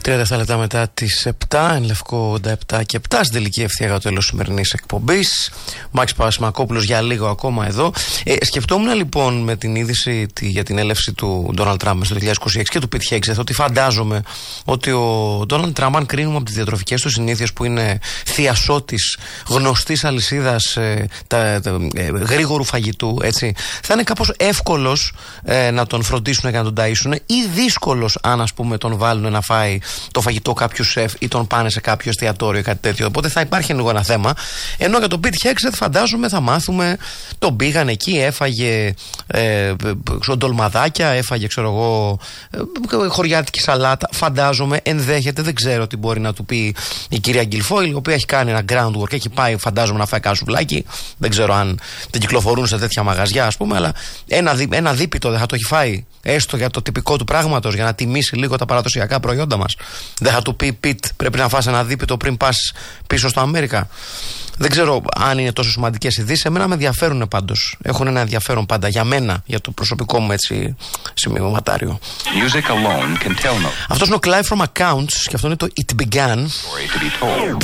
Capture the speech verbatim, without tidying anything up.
τριάντα επτά λεπτά μετά τις επτά, εν Λευκό ογδόντα επτά και επτά, στην τελική ευθεία για το τέλος σημερινής εκπομπής. Μάκης Παπασημακόπουλος για λίγο ακόμα εδώ. Ε, σκεφτόμουν λοιπόν με την είδηση τη, για την έλευση του Ντόναλντ Τραμπ στο δύο χιλιάδες είκοσι έξι και του Πιτ Χέγκσεθ, ότι φαντάζομαι ότι ο Ντόναλντ Τραμπ, αν κρίνουμε από τις διατροφικές του συνήθειες που είναι θειασότης γνωστής αλυσίδας ε, τα, τα, ε, γρήγορου φαγητού, έτσι, θα είναι κάπως εύκολος ε, να τον φροντίσουν και να τον ταΐσουν, ή δύσκολος αν ας πούμε τον βάλουν να φάει το φαγητό κάποιου σεφ ή τον πάνε σε κάποιο εστιατόριο ή κάτι τέτοιο. Οπότε θα υπάρχει λίγο ένα θέμα. Ενώ για τον Πιτ Χέγκσεθ φαντάζομαι θα μάθουμε, τον πήγαν εκεί, έφαγε ε, ντολμαδάκια, έφαγε ξέρω εγώ ε, χωριάτικη σαλάτα. Φαντάζομαι, ενδέχεται, δεν ξέρω τι μπορεί να του πει η κυρία Γκιλφόιλ, η οποία έχει κάνει ένα groundwork, έχει πάει φαντάζομαι να φάει κάνα σουβλάκι. Δεν ξέρω αν δεν κυκλοφορούν σε τέτοια μαγαζιά ας πούμε, αλλά ένα, δι, ένα δίπιτο δεν θα το έχει φάει, έστω για το τυπικό του πράγματος, για να τιμήσει λίγο τα παραδοσιακά προϊόντα μας. Δεν θα του πει Πιτ, πρέπει να φας ένα δίπιτο πριν πας πίσω στο Αμέρικα. Δεν ξέρω αν είναι τόσο σημαντικές ειδήσεις. Εμένα με ενδιαφέρουν πάντως. Έχουν ένα ενδιαφέρον πάντα για μένα, για το προσωπικό μου έτσι σημειωματάριο. Αυτός είναι ο Clive from Accounts και αυτό είναι το It Began.